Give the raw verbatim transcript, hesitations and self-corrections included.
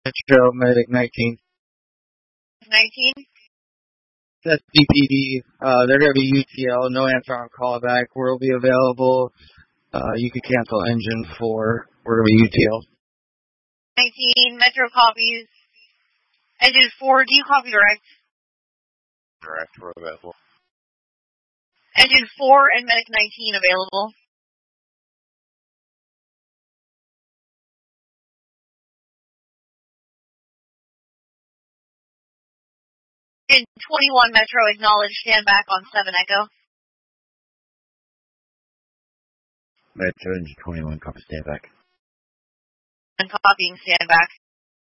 Metro Medic nineteen. nineteen? That's D P D. Uh, they're going to be U T L. No answer on callback. We'll be available. Uh, you can cancel engine four. We're going to be U T L. nineteen, Metro copies. Engine four, do you copy direct? Direct, we're available. Engine four and Medic nineteen available. Engine twenty-one, Metro, acknowledge, stand back on seven Echo. Metro, engine twenty-one, copy, stand back. And copying, stand back.